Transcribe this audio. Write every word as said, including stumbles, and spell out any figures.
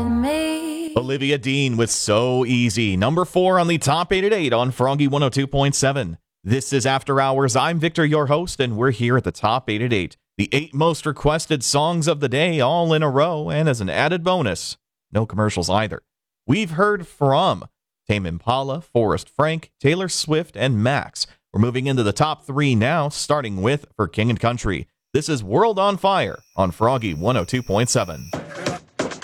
Me. Olivia Dean with So Easy. Number four on the top eight at eight on Froggy one oh two point seven. This is After Hours. I'm Victor, your host, and we're here at the top eight at eight. The eight most requested songs of the day, all in a row, and as an added bonus, no commercials either. We've heard from Tame Impala, Forrest Frank, Taylor Swift, and Max. We're moving into the top three now, starting with For King and Country. This is World on Fire on Froggy one oh two point seven.